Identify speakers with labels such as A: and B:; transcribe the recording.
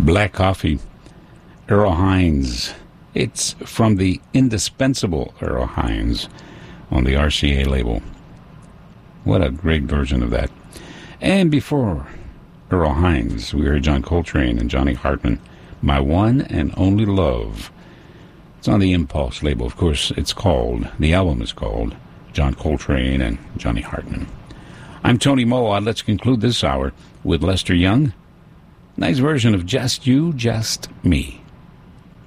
A: Black Coffee, Earl Hines. It's from the indispensable Earl Hines on the RCA label. What a great version of that. And before Earl Hines, we heard John Coltrane and Johnny Hartman, My One and Only Love. It's on the Impulse label. Of course, the album is called John Coltrane and Johnny Hartman. I'm Tony Moa. Let's conclude this hour with Lester Young. Nice version of Just You, Just Me.